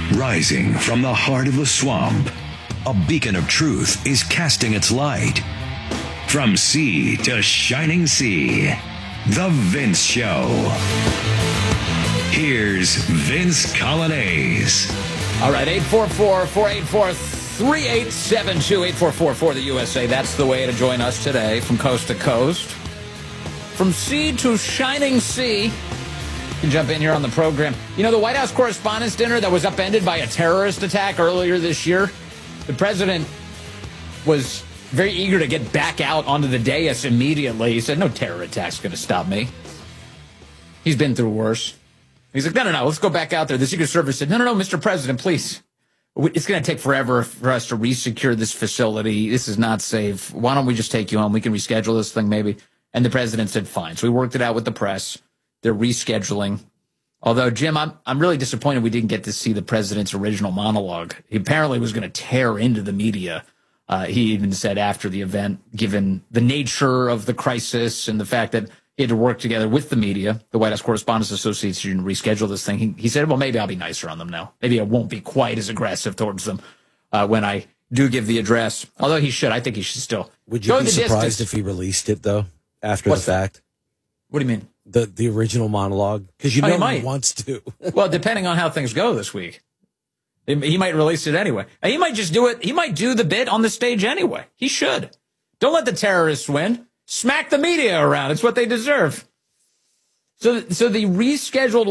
Rising from the heart of the swamp, a beacon of truth is casting its light. From sea to shining sea, The Vince Show. Here's Vince Coglianese. All right, 844-484-3872, 844 the USA. That's the way to join us today from coast to coast. From sea to shining sea. You can jump in here on the program. You know, the White House Correspondents' Dinner that was upended by a terrorist attack earlier this year, the president was very eager to get back out onto the dais immediately. He said, no terror attack's going to stop me. He's been through worse. He's like, no, let's go back out there. The Secret Service said, no, Mr. President, please. It's going to take forever for us to resecure this facility. This is not safe. Why don't we just take you home? We can reschedule this thing maybe. And the president said, fine. So we worked it out with the press. They're rescheduling. Although, Jim, I'm really disappointed we didn't get to see the president's original monologue. He apparently was going to tear into the media. He even said after the event, given the nature of the crisis and the fact that he had to work together with the media, the White House Correspondents Association, to reschedule this thing. He said, well, maybe I'll be nicer on them now. Maybe I won't be quite as aggressive towards them when I do give the address. Although I think he should still. Would you be surprised if he released it, though, after the fact? What do you mean? The original monologue? Because he wants to. Well, depending on how things go this week. He might release it anyway. He might just do it. He might do the bit on the stage anyway. He should. Don't let the terrorists win. Smack the media around. It's what they deserve. So the rescheduled